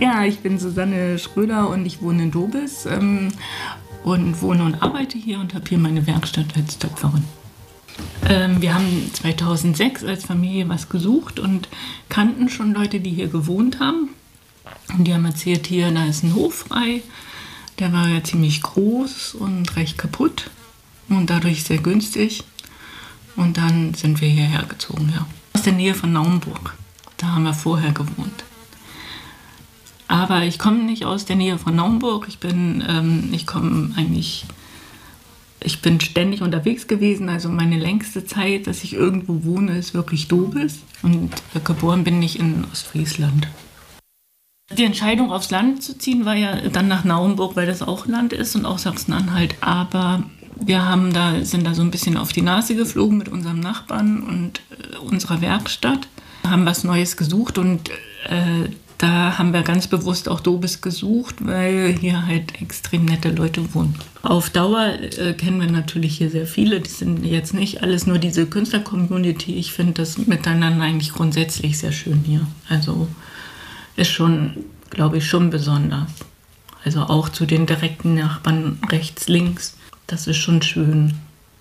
Ja, ich bin Susanne Schröder und ich wohne in Dobis und wohne und arbeite hier und habe hier meine Werkstatt als Töpferin. Wir haben 2006 als Familie was gesucht und kannten schon Leute, die hier gewohnt haben. Und die haben erzählt, hier, da ist ein Hof frei. Der war ja ziemlich groß und recht kaputt und dadurch sehr günstig. Und dann sind wir hierher gezogen, ja. Aus der Nähe von Naumburg. Da haben wir vorher gewohnt. Aber ich komme nicht aus der Nähe von Naumburg. Ich bin ständig unterwegs gewesen. Also meine längste Zeit, dass ich irgendwo wohne, ist wirklich Dobis. Und geboren bin ich in Ostfriesland. Die Entscheidung, aufs Land zu ziehen, war ja dann nach Naumburg, weil das auch Land ist und auch Sachsen-Anhalt. Aber wir sind da so ein bisschen auf die Nase geflogen mit unserem Nachbarn und unserer Werkstatt. Haben was Neues gesucht und da haben wir ganz bewusst auch Dobis gesucht, weil hier halt extrem nette Leute wohnen. Auf Dauer kennen wir natürlich hier sehr viele. Die sind jetzt nicht alles nur diese Künstler-Community. Ich finde das Miteinander eigentlich grundsätzlich sehr schön hier. Also ist schon, glaube ich, schon besonders. Also auch zu den direkten Nachbarn rechts, links. Das ist schon schön.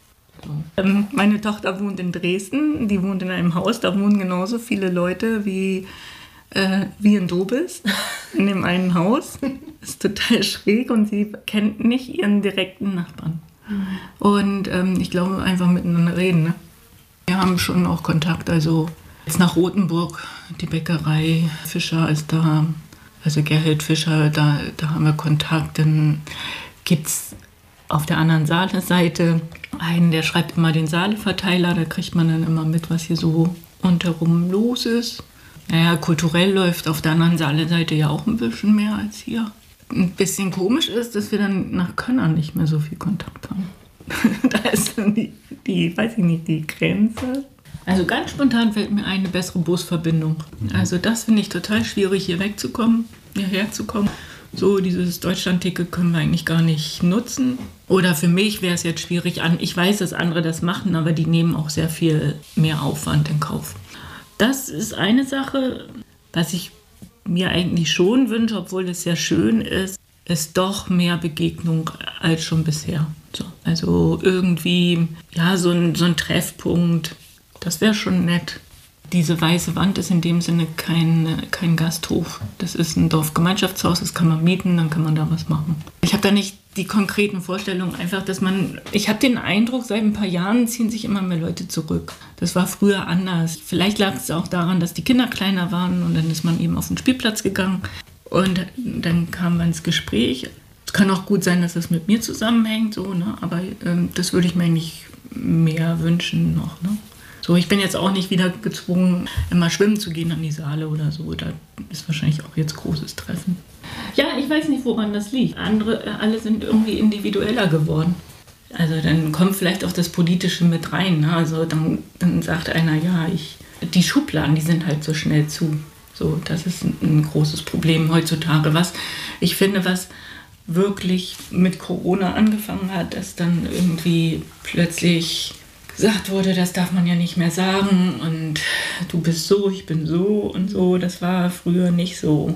Meine Tochter wohnt in Dresden. Die wohnt in einem Haus. Da wohnen genauso viele Leute wie in Dobis, in dem einen Haus. Ist total schräg und sie kennt nicht ihren direkten Nachbarn. Und ich glaube, einfach miteinander reden. Ne? Wir haben schon auch Kontakt, also jetzt nach Rothenburg, die Bäckerei, Fischer ist da, also Gerhild Fischer, da haben wir Kontakt. Dann gibt es auf der anderen Saale-Seite einen, der schreibt immer den Saale-Verteiler, da kriegt man dann immer mit, was hier so rundherum los ist. Naja, kulturell läuft auf der anderen Saale-Seite ja auch ein bisschen mehr als hier. Ein bisschen komisch ist, dass wir dann nach Könnern nicht mehr so viel Kontakt haben. Da ist dann die, weiß ich nicht, die Grenze. Also ganz spontan fällt mir eine bessere Busverbindung. Also das finde ich total schwierig, hierher zu kommen. So, dieses Deutschland-Ticket können wir eigentlich gar nicht nutzen. Oder für mich wäre es jetzt schwierig ich weiß, dass andere das machen, aber die nehmen auch sehr viel mehr Aufwand in Kauf. Das ist eine Sache, was ich mir eigentlich schon wünsche, obwohl es sehr schön ist doch mehr Begegnung als schon bisher. So, also irgendwie, ja, so ein Treffpunkt, das wäre schon nett. Diese weiße Wand ist in dem Sinne kein Gasthof. Das ist ein Dorfgemeinschaftshaus, das kann man mieten, dann kann man da was machen. Ich habe da nicht die konkreten Vorstellungen, einfach, ich habe den Eindruck, seit ein paar Jahren ziehen sich immer mehr Leute zurück. Das war früher anders. Vielleicht lag es auch daran, dass die Kinder kleiner waren und dann ist man eben auf den Spielplatz gegangen und dann kam man ins Gespräch. Es kann auch gut sein, dass das mit mir zusammenhängt, so, ne? Aber das würde ich mir eigentlich mehr wünschen noch, ne? So, ich bin jetzt auch nicht wieder gezwungen, immer schwimmen zu gehen an die Saale oder so. Da ist wahrscheinlich auch jetzt großes Treffen. Ja, ich weiß nicht, woran das liegt. Alle sind irgendwie individueller geworden. Also dann kommt vielleicht auch das Politische mit rein. Ne? Also dann sagt einer, ja, die Schubladen, die sind halt so schnell zu. So, das ist ein großes Problem heutzutage. Was wirklich mit Corona angefangen hat, dass dann irgendwie plötzlich gesagt wurde, das darf man ja nicht mehr sagen und du bist so, ich bin so und so. Das war früher nicht so.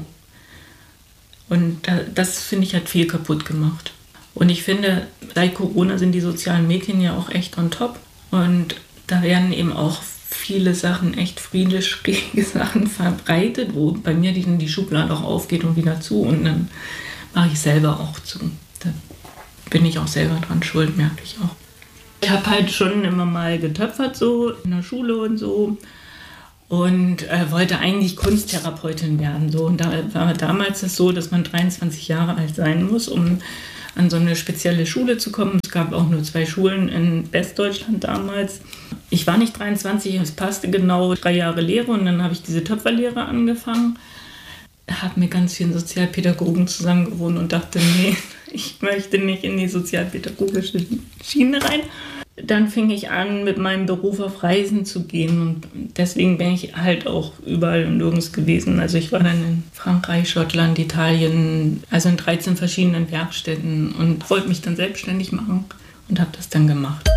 Und das, finde ich, hat viel kaputt gemacht. Und ich finde, seit Corona sind die sozialen Medien ja auch echt on top. Und da werden eben auch viele Sachen, echt friedlich-schräge Sachen verbreitet, wo bei mir die Schublade auch aufgeht und wieder zu. Und dann mache ich selber auch zu. Da bin ich auch selber dran schuld, merke ich auch. Ich habe halt schon immer mal getöpfert, so in der Schule und so. Und wollte eigentlich Kunsttherapeutin werden. So. Und da war damals das so, dass man 23 Jahre alt sein muss, um an so eine spezielle Schule zu kommen. Es gab auch nur 2 Schulen in Westdeutschland damals. Ich war nicht 23, es passte genau 3 Jahre Lehre und dann habe ich diese Töpferlehre angefangen. Habe mit ganz vielen Sozialpädagogen zusammengewohnt und dachte, nee, ich möchte nicht in die sozialpädagogische Schiene rein. Dann fing ich an, mit meinem Beruf auf Reisen zu gehen und deswegen bin ich halt auch überall und nirgends gewesen. Also ich war dann in Frankreich, Schottland, Italien, also in 13 verschiedenen Werkstätten und wollte mich dann selbstständig machen und habe das dann gemacht.